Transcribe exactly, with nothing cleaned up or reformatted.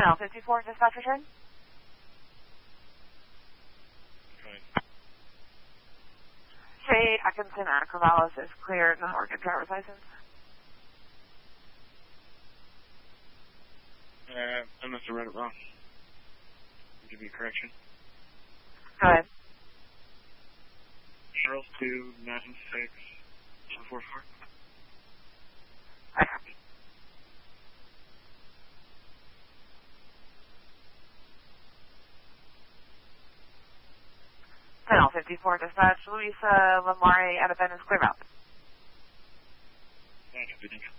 Channel fifty-four, dispatch return. Okay. Shade Atkinson at Corvallis is cleared. No Oregon driver's license. Uh, I must have read it wrong. I'll give you a correction. Go ahead. Charles two nine six two four four. I copy. Channel fifty-four, dispatch. Louisa Lamare at a Venice clear route. I copy, thank you.